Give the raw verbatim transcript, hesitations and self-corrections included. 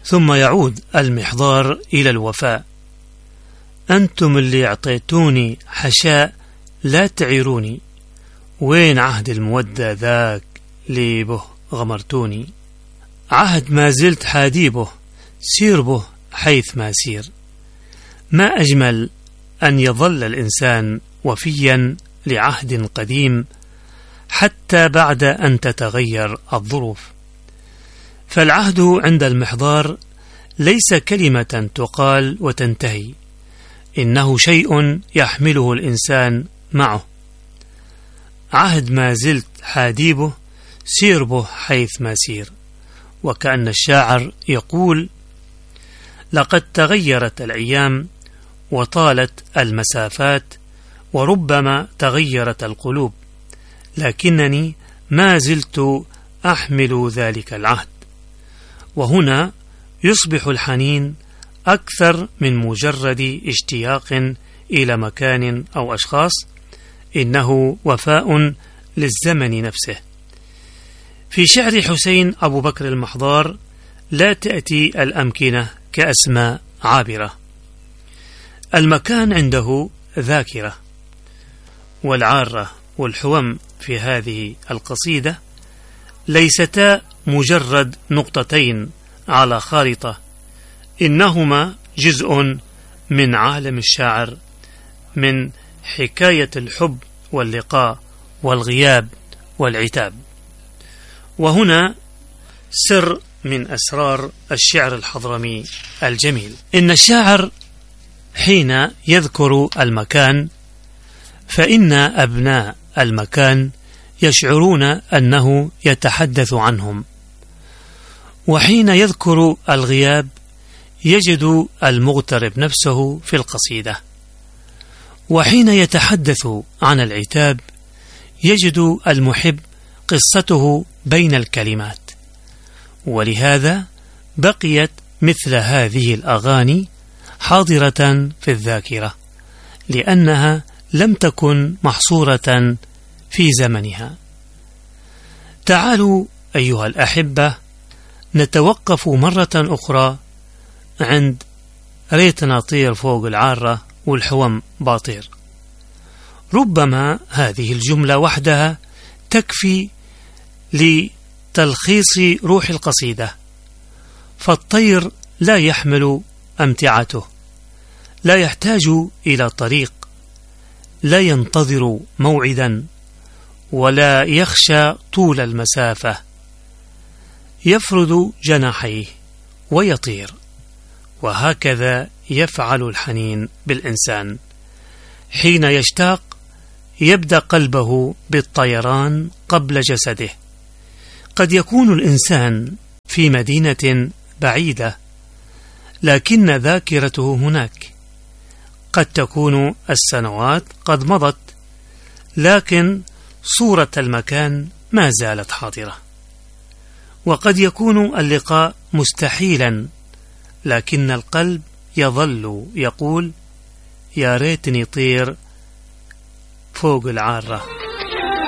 ثم يعود المحضار إلى الوفاء: أنتم اللي أعطيتوني حشاء لا تعيروني، وين عهد المودة ذاك لي به غمرتوني؟ عهد ما زلت حاديبه، سير به حيث ما سير. ما أجمل أن يظل الإنسان وفيا لعهد قديم حتى بعد أن تتغير الظروف. فالعهد عند المحضار ليس كلمة تقال وتنتهي، إنه شيء يحمله الإنسان معه. عهد ما زلت حاديبه، سير به حيث ما سير. وكأن الشاعر يقول: لقد تغيرت الأيام وطالت المسافات، وربما تغيرت القلوب، لكنني ما زلت أحمل ذلك العهد. وهنا يصبح الحنين أكثر من مجرد اشتياق إلى مكان أو أشخاص، إنه وفاء للزمن نفسه. في شعر حسين أبو بكر المحضار لا تأتي الأمكنة كأسماء عابرة، المكان عنده ذاكرة. والعارة والحوم في هذه القصيدة ليستا مجرد نقطتين على خارطة، إنهما جزء من عالم الشاعر، من حكاية الحب واللقاء والغياب والعتاب. وهنا سر من أسرار الشعر الحضرمي الجميل، إن الشاعر حين يذكر المكان فإن أبناء المكان يشعرون أنه يتحدث عنهم، وحين يذكر الغياب يجد المغترب نفسه في القصيدة، وحين يتحدث عن العتاب يجد المحب قصته بين الكلمات. ولهذا بقيت مثل هذه الأغاني حاضرة في الذاكرة، لأنها لم تكن محصورة في زمنها. تعالوا أيها الأحبة نتوقف مرة أخرى عند ريتنا طير فوق العارة والحوم باطير. ربما هذه الجملة وحدها تكفي لتلخيص روح القصيدة. فالطير لا يحمل أمتعته، لا يحتاج إلى طريق، لا ينتظر موعدا، ولا يخشى طول المسافة، يفرد جناحيه ويطير. وهكذا يفعل الحنين بالإنسان، حين يشتاق يبدأ قلبه بالطيران قبل جسده. قد يكون الإنسان في مدينة بعيدة لكن ذاكرته هناك، قد تكون السنوات قد مضت لكن صورة المكان ما زالت حاضرة. وقد يكون اللقاء مستحيلا لكن القلب يظل يقول: يا ريتني طير فوق العارة.